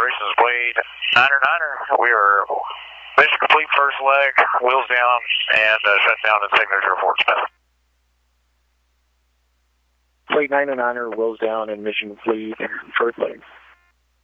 operations, Wade. Niner Niner, we are mission complete first leg, wheels down, and shut down and signature report Smith. Wade 909er, wheels down and mission complete first leg.